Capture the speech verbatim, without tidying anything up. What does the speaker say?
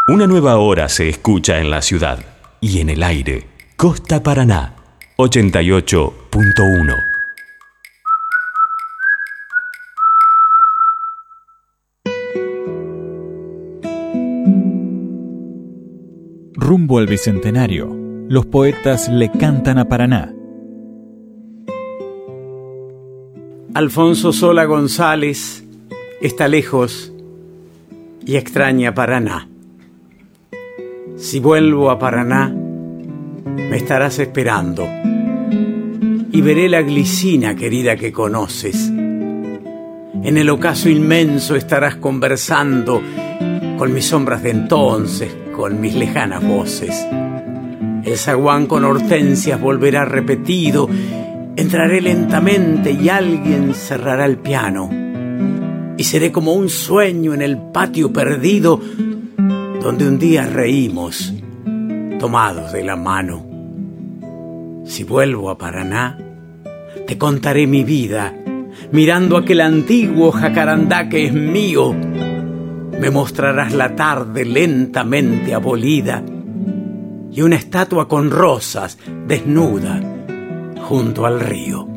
Una nueva hora se escucha en la ciudad y en el aire. Costa Paraná, ochenta y ocho punto uno. Rumbo al Bicentenario, los poetas le cantan a Paraná. Alfonso Sola González está lejos y extraña Paraná. Si vuelvo a Paraná, me estarás esperando y veré la glicina querida que conoces. En el ocaso inmenso estarás conversando con mis sombras de entonces, con mis lejanas voces. El zaguán con hortensias volverá repetido. Entraré lentamente y alguien cerrará el piano. Y seré como un sueño en el patio perdido, donde un día reímos, tomados de la mano. Si vuelvo a Paraná, te contaré mi vida, mirando aquel antiguo jacarandá que es mío. Me mostrarás la tarde lentamente abolida y una estatua con rosas desnuda junto al río.